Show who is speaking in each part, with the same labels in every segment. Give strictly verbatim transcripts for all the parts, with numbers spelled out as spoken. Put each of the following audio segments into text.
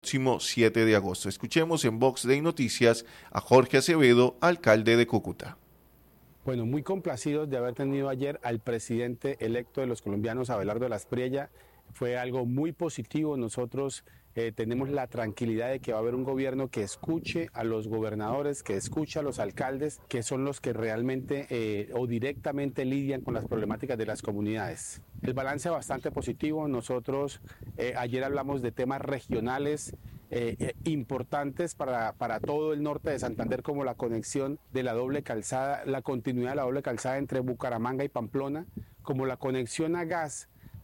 Speaker 1: próximo siete de agosto. Escuchemos en Vox Day Noticias a Jorge Acevedo, alcalde de Cúcuta.
Speaker 2: Bueno, muy complacidos de haber tenido ayer al presidente electo de los colombianos, Abelardo Asprilla. Fue algo muy positivo. Nosotros eh, tenemos la tranquilidad de que va a haber un gobierno que escuche a los gobernadores, que escuche a los alcaldes, que son los que realmente eh, o directamente lidian con las problemáticas de las comunidades. El balance es bastante positivo. Nosotros eh, ayer hablamos de temas regionales Eh, eh, importantes para, para todo el norte de Santander, como la conexión de la doble calzada, la continuidad de la doble calzada entre Bucaramanga y Pamplona, como la conexión a gas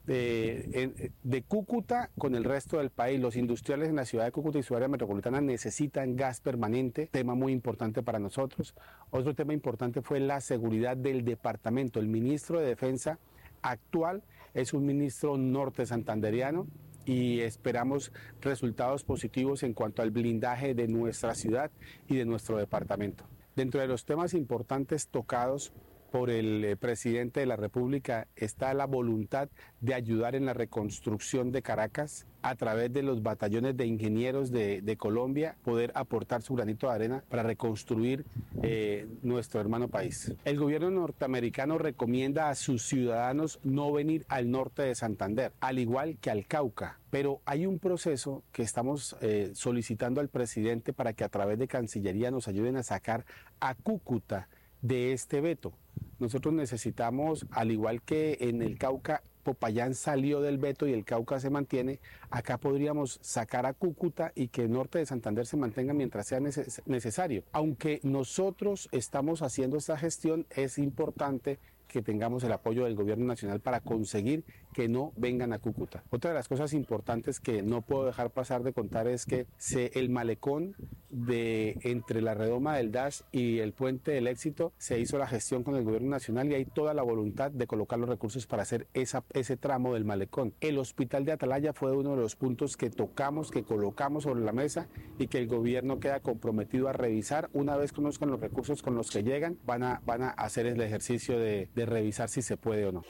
Speaker 2: de, de Cúcuta con el resto del país. Los industriales en la ciudad de Cúcuta y su área metropolitana necesitan gas permanente, tema muy importante para nosotros. Otro tema importante fue la seguridad del departamento. El ministro de Defensa actual es un ministro norte santanderiano, y esperamos resultados positivos en cuanto al blindaje de nuestra ciudad y de nuestro departamento. Dentro de los temas importantes tocados por el eh, presidente de la República está la voluntad de ayudar en la reconstrucción de Caracas a través de los batallones de ingenieros de, de Colombia, poder aportar su granito de arena para reconstruir eh, nuestro hermano país. El gobierno norteamericano recomienda a sus ciudadanos no venir al norte de Santander, al igual que al Cauca, pero hay un proceso que estamos eh, solicitando al presidente para que a través de Cancillería nos ayuden a sacar a Cúcuta de este veto. Nosotros necesitamos, al igual que en el Cauca, Popayán salió del veto y el Cauca se mantiene, acá podríamos sacar a Cúcuta y que el norte de Santander se mantenga mientras sea neces- necesario. Aunque nosotros estamos haciendo esta gestión, es importante que tengamos el apoyo del gobierno nacional para conseguir que no vengan a Cúcuta. Otra de las cosas importantes que no puedo dejar pasar de contar es que se, el malecón de entre la redoma del Dash y el puente del Éxito se hizo la gestión con el gobierno nacional y hay toda la voluntad de colocar los recursos para hacer esa, ese tramo del malecón. El hospital de Atalaya fue uno de los puntos que tocamos, que colocamos sobre la mesa y que el gobierno queda comprometido a revisar. Una vez conozcan los recursos con los que llegan, van a, van a hacer el ejercicio de, de revisar si se puede o no.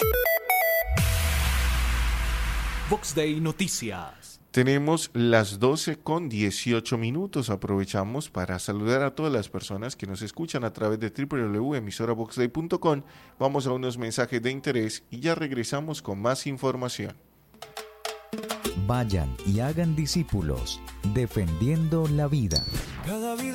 Speaker 3: Vox Day Noticias.
Speaker 1: Tenemos las doce con dieciocho minutos. Aprovechamos para saludar a todas las personas que nos escuchan a través de doble u doble u doble u punto emisora vox day punto com. Vamos a unos mensajes de interés y ya regresamos con más información.
Speaker 4: Vayan y hagan discípulos, defendiendo la vida.
Speaker 5: Cada vida